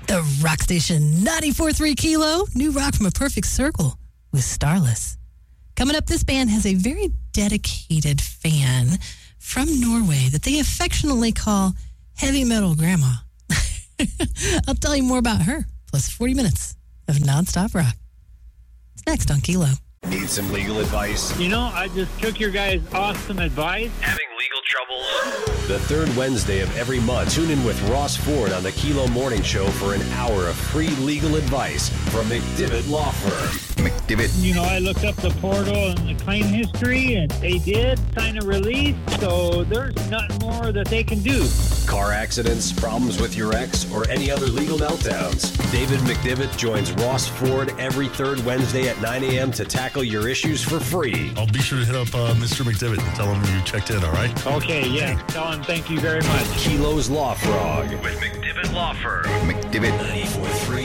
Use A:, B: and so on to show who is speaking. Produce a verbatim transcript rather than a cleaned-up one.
A: The Rock Station ninety-four point three Kilo, new rock from a perfect circle with Starless. Coming up, this band has a very dedicated fan from Norway that they affectionately call Heavy Metal Grandma. I'll tell you more about her, plus forty minutes of nonstop rock. It's next on Kilo.
B: Need some legal advice?
C: You know, I just took your guys' awesome advice.
B: Having legal troubles? The third Wednesday of every month, tune in with Ross Ford on the Kilo Morning Show for an hour of free legal advice from McDivitt Law Firm. McDivitt.
C: You know, I looked up the portal and the claim history, and they did sign a release, so there's nothing more that they can do.
B: Car accidents, problems with your ex, or any other legal meltdowns. David McDivitt joins Ross Ford every third Wednesday at nine a.m. to tackle your issues for free.
D: I'll be sure to hit up uh, Mister McDivitt and tell him you checked in, all right?
C: Okay, yeah. Tell him thank you very much.
B: Kilo's Law Frog with McDivitt Law Firm. McDivitt ninety-four point three.